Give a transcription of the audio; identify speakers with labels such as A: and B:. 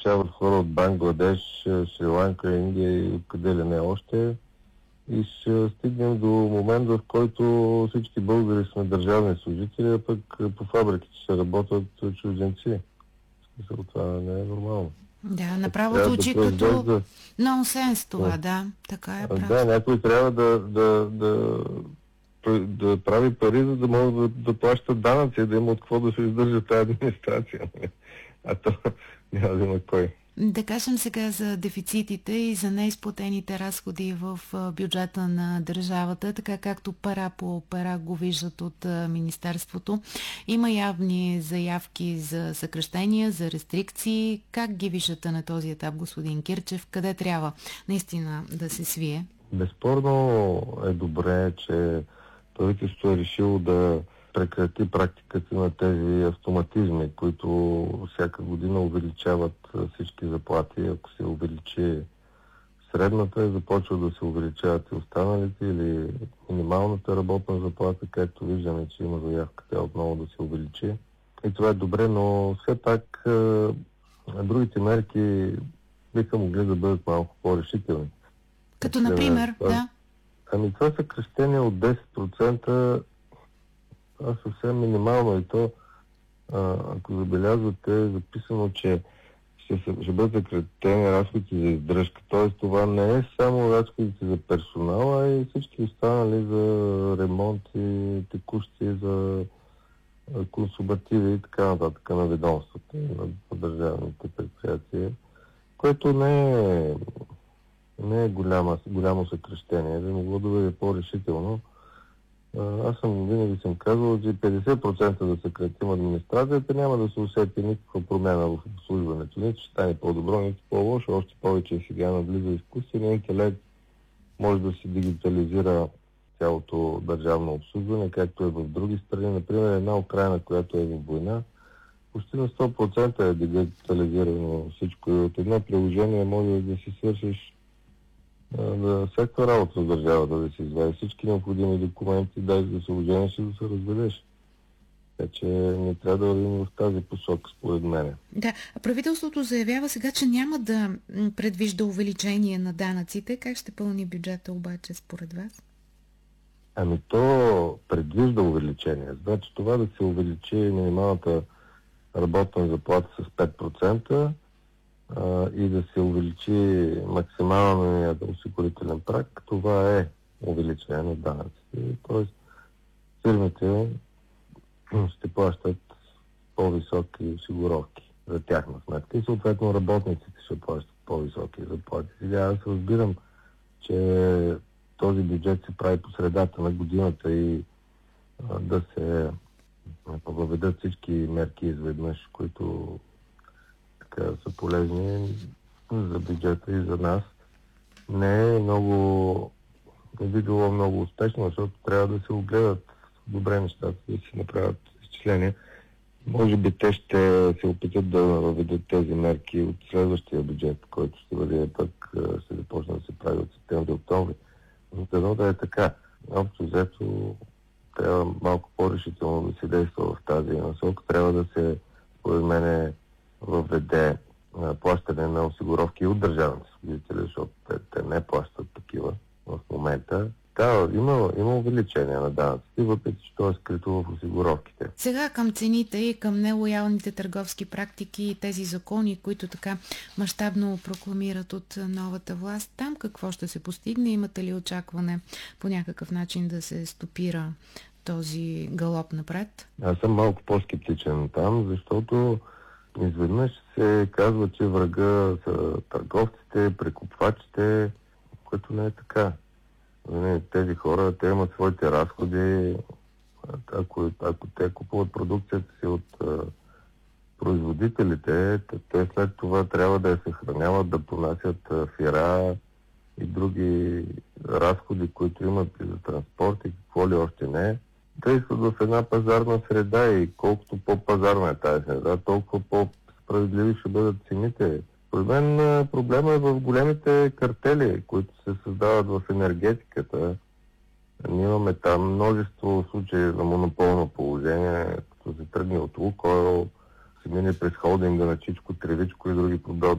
A: получават хора от Бангладеш, Шри-Ланка, Индия и откъде ли не още. И ще стигнем до момент, в който всички българи сме държавни служители, а пък по фабриките ще работят чужденци. Това не е нормално.
B: Да, направо звучи като нонсенс това, да. Така е прав.
A: Да, някой трябва да прави пари, за да могат да плащат данъци, да има от какво да се издържа тази администрация. А то няма да има кой.
B: Да кажем сега за дефицитите и за неизплатените разходи в бюджета на държавата, така както пера по пера го виждат от Министерството. Има явни заявки за съкращения, за рестрикции. Как ги виждате на този етап, господин Кирчев? Къде трябва наистина да се свие?
A: Безспорно е добре, че правителството е решило да прекрати практиката на тези автоматизми, които всяка година увеличават всички заплати. Ако се увеличи средната, започва да се увеличават и останалите, или минималната работна заплата, както виждаме, че има заявка тя отново да се увеличи. И това е добре, но все пак другите мерки биха могли да бъдат малко по-решителни.
B: Като например, да?
A: Ами това съкращение от 10%, съвсем минимално, и то, ако забелязвате, е записано, че ще бъдат съкратени разходите за издръжка. Т.е. това не е само разходите за персонала, а и всички останали за ремонти, текущи, за консумативи и така нататък на ведомствата, на държавните предприятия, което не е голямо съкращение, да могло да бъде по-решително. Аз винаги съм казвал, че 50% да съкратим администрацията, няма да се усети никаква промяна в обслужването. Нито ще стане по-добро, нито по-лошо, още повече сега навлиза изкуственият интелект, може да се дигитализира цялото държавно обслужване, както е в други страни. Например, една Украйна, която е в война, почти на 100% е дигитализирано всичко. И от едно приложение може да си свършиш всяка работа в държавата, да си извади всички необходими документи, да се ожениш и да се разведеш. Така че не трябва да вървим в тази посока, според мен.
B: Да, правителството заявява сега, че няма да предвижда увеличение на данъците. Как ще пълни бюджета обаче, според вас?
A: Ами то предвижда увеличение. Значи това да се увеличи минималната работна заплата с 5%, и да се увеличи максималният осигурителен праг, това е увеличение на данъците. Тоест фирмите ще плащат по-високи осигуровки за тяхна сметка и съответно работниците ще плащат по-високи заплати. Сега аз разбирам, че този бюджет се прави по средата на годината и да се въведат всички мерки изведнъж, които са полезни за бюджета и за нас. Не би било много успешно, защото трябва да се огледат добре нещата, да се направят изчисления. Може би те ще се опитат да въведат тези мерки от следващия бюджет, който ще бъде пък, ще започне да се прави от септември-октомври. Но дано да е така. Общо взето трябва малко по-решително да се действа в тази насока. Трябва да се, според мен, въведе плащане на осигуровки от държавните служители, защото те не плащат такива в момента. Да, има увеличение на данъците, въпреки че това е скрито в осигуровките.
B: Сега към цените и към нелоялните търговски практики и тези закони, които така мащабно прокламират от новата власт, там какво ще се постигне? Имате ли очакване по някакъв начин да се стопира този галоп напред?
A: Аз съм малко по-скептичен там, защото изведнъж се казва, че врага са търговците, прекупвачите, което не е така. Тези хора, те имат своите разходи. Ако те купуват продукцията си от производителите, те след това трябва да я съхраняват, да понасят фира и други разходи, които имат и за транспорт и какво ли още не. Действат в една пазарна среда и колкото по-пазарна е тази среда, толкова по-справедливи ще бъдат цените. Според мен проблема е в големите картели, които се създават в енергетиката. Ние имаме там множество случаи на монополно положение, като се тръгне от Лукойл, се мине през холдинга на Чичко, Тревичко и други подобни.